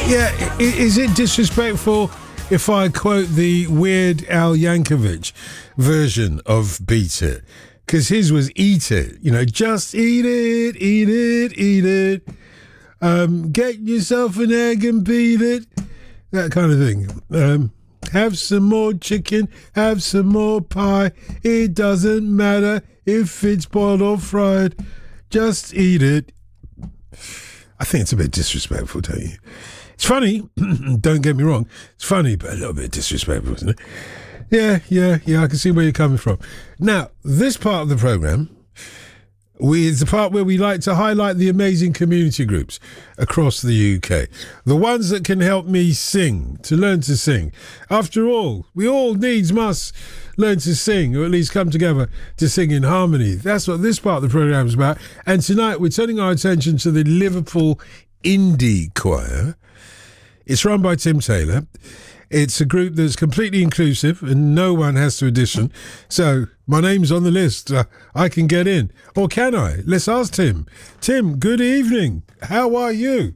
Yeah, is it disrespectful if I quote the Weird Al Yankovic version of Beat It? Because his was Eat It. You know, just eat it, eat it, eat it. Get yourself an egg and beat it. That kind of thing. Have some more chicken, have some more pie. It doesn't matter if it's boiled or fried. Just eat it. I think it's a bit disrespectful, don't you? It's funny, don't get me wrong. It's funny, but a little bit disrespectful, isn't it? Yeah, I can see where you're coming from. Now, this part of the programme is the part where we like to highlight the amazing community groups across the UK. The ones that can help me sing, to learn to sing. After all, we all needs must learn to sing, or at least come together to sing in harmony. That's what this part of the programme is about. And tonight we're turning our attention to the Liverpool Indie Choir. It's run by Tim Taylor. It's a group that's completely inclusive and no one has to audition. So my name's on the list. I can get in. Or can I? Let's ask Tim. Tim, good evening. How are you?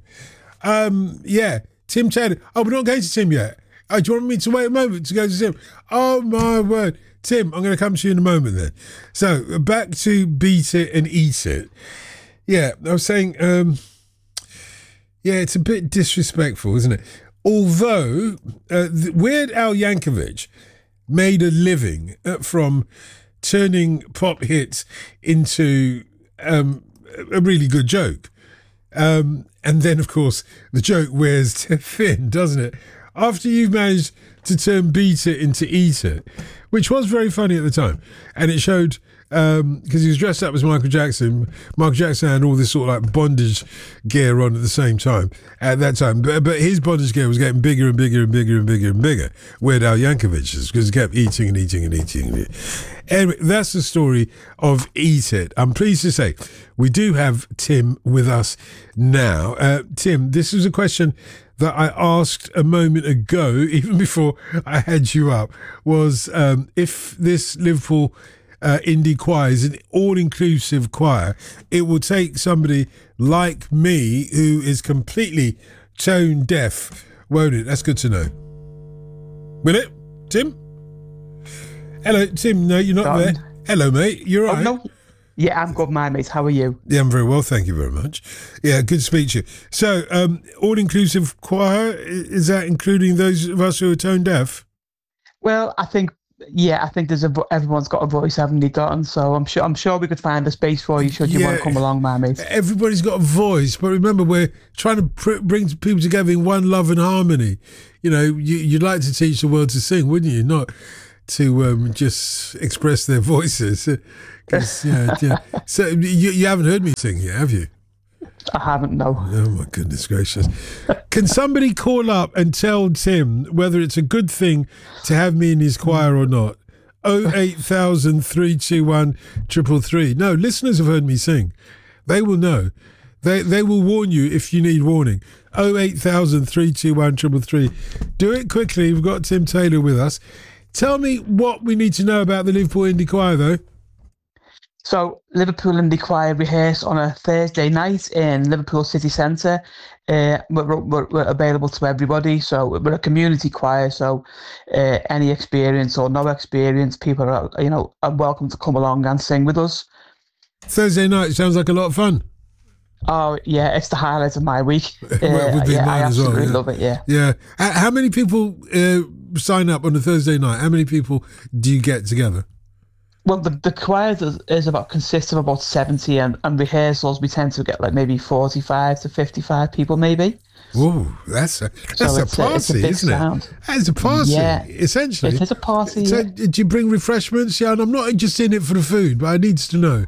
Tim Taylor. Oh, we're not going to Tim yet. Oh, do you want me to wait a moment to go to Tim? Oh, my word. Tim, I'm going to come to you in a moment then. So back to Beat It and Eat It. Yeah, I was saying... it's a bit disrespectful, isn't it? Although Weird Al Yankovic made a living from turning pop hits into a really good joke. And then, of course, the joke wears thin, doesn't it? After you've managed to turn Beat It into Eat It, which was very funny at the time, and it showed... because he was dressed up as Michael Jackson. Michael Jackson had all this sort of like bondage gear on at the same time at that time, but his bondage gear was getting bigger and bigger and bigger and bigger and bigger. Weird Al Yankovic's, because he kept eating and eating and eating and eating. Anyway, that's the story of Eat It. I'm pleased to say we do have Tim with us now. Tim, this was a question that I asked a moment ago, even before I had you up, was if this Liverpool indie choir is an all-inclusive choir, it will take somebody like me who is completely tone deaf, won't it? That's good to know. Will it, Tim? Hello, Tim. No, you're not there. Hello, mate. You're all right? No. Yeah, I'm good, my mate. How are you? Yeah, I'm very well, thank you very much. Yeah, good to speak to you. So, all-inclusive choir, is that including those of us who are tone deaf? Well, I think there's everyone's got a voice, haven't they, Don? So I'm sure we could find a space for you should you want to come along, my mate. Everybody's got a voice, but remember, we're trying to bring people together in one love and harmony. You know, you'd like to teach the world to sing, wouldn't you? Not to just express their voices. Yeah. So you haven't heard me sing yet, have you? I haven't, no. Oh, my goodness gracious. Can somebody call up and tell Tim whether it's a good thing to have me in his choir or not? 08000 321 333. No, listeners have heard me sing. They will know. They will warn you if you need warning. 08000 321 333. Do it quickly. We've got Tim Taylor with us. Tell me what we need to know about the Liverpool Indie Choir, though. So Liverpool Indie Choir rehearse on a Thursday night in Liverpool City Centre. We're available to everybody. So we're a community choir. So any experience or no experience, people are welcome to come along and sing with us. Thursday night sounds like a lot of fun. Oh yeah, it's the highlight of my week. Would be mine I as well. absolutely Yeah. love it. Yeah. Yeah. How many people sign up on a Thursday night? How many people do you get together? Well, the choir consists of about 70, and rehearsals we tend to get like maybe 45 to 55 people, maybe. Whoa, that's a party, isn't sound. it? That's a party, essentially. It is a party. So, do you bring refreshments? Yeah, and I'm not just in it for the food, but I need to know.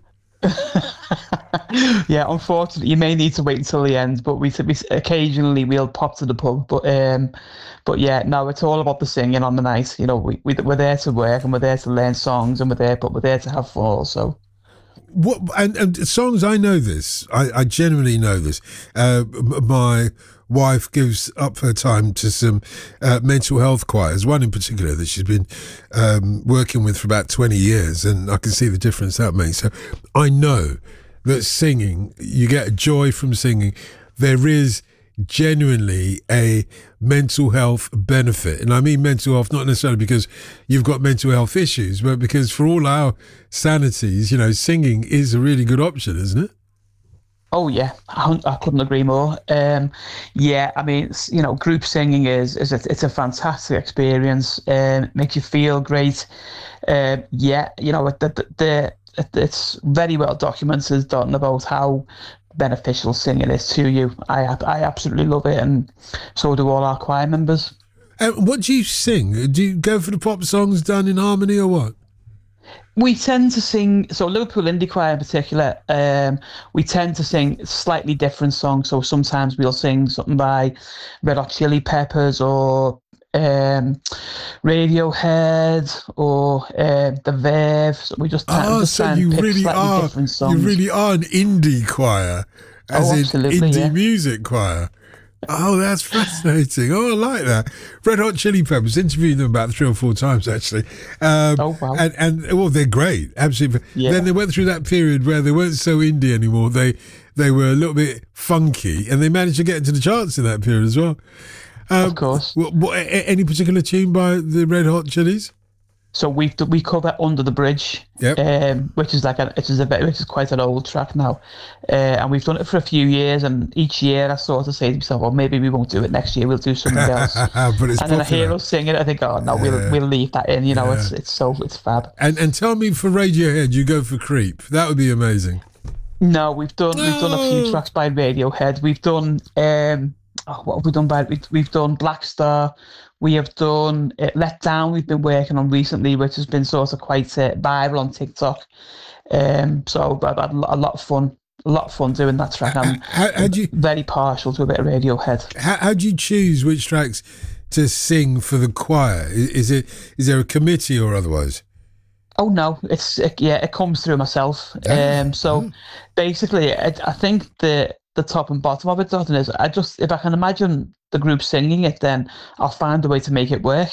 Yeah, unfortunately, you may need to wait until the end, but we occasionally we'll pop to the pub. But yeah, no, it's all about the singing on the night. You know, we're there to work and we're there to learn songs and we're there to have fun also. What and songs? I know this. I genuinely know this. My wife gives up her time to some mental health choirs, one in particular that she's been working with for about 20 years, and I can see the difference that makes. So I know that singing, you get joy from singing. There is genuinely a mental health benefit. And I mean mental health, not necessarily because you've got mental health issues, but because for all our sanities, you know, singing is a really good option, isn't it? Oh yeah, I couldn't agree more. Yeah, I mean, group singing it's a fantastic experience. Makes you feel great. Yeah, it's very well documented, Dalton, about how beneficial singing is to you. I absolutely love it, and so do all our choir members. What do you sing? Do you go for the pop songs done in harmony or what? We tend to sing, so Liverpool Indie Choir in particular, we tend to sing slightly different songs. So sometimes we'll sing something by Red Hot Chili Peppers or Radiohead or The Verve. So we just So try and you pick really slightly are, different you songs. really are an indie choir, as Oh, in absolutely, indie yeah. music choir. Oh, that's fascinating. Oh, I like that. Red Hot Chili Peppers, interviewed them about 3 or 4 times, actually. Oh, wow. And well, they're great. Absolutely. Yeah. Then they went through that period where they weren't so indie anymore. They were a little bit funky, and they managed to get into the charts in that period as well. Of course. Any particular tune by the Red Hot Chilies? So we cover Under the Bridge, Yep. which is which is quite an old track now, and we've done it for a few years. And each year I sort of say to myself, well, maybe we won't do it next year. We'll do something else. But it's And then I hear popular. us sing it. I think, oh no, we'll leave that in. It's fab. And tell me, for Radiohead, you go for Creep. That would be amazing. No, we've done a few tracks by Radiohead. We've done what have we done by we've done Black Star. We have done Let Down. We've been working on recently, which has been sort of quite viral on TikTok. So I've had a lot of fun. A lot of fun doing that track. I'm How'd you very partial to a bit of Radiohead. how do you choose which tracks to sing for the choir? Is there a committee or otherwise? Oh no, it comes through myself. So basically, I think the top and bottom of it, Dalton, is if I can imagine the group singing it, then I'll find a way to make it work.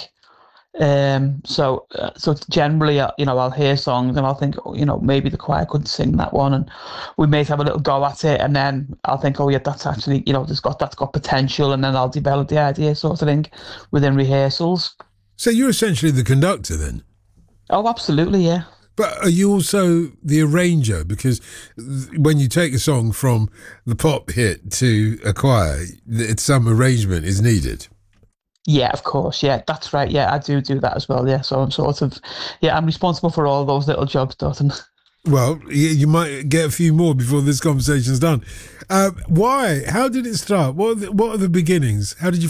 So generally, I'll hear songs and I'll think, oh, maybe the choir could sing that one, and we may have a little go at it, and then I'll think, oh yeah, that's actually, that's got potential, and then I'll develop the idea, sort of thing, within rehearsals. So you're essentially the conductor then. Oh, absolutely, yeah. But are you also the arranger? Because when you take a song from the pop hit to a choir, some arrangement is needed. Yeah, of course. Yeah, that's right. Yeah, I do that as well. Yeah, so I'm responsible for all those little jobs, Dalton. Well, you might get a few more before this conversation's done. Why? How did it start? What are the beginnings? How did you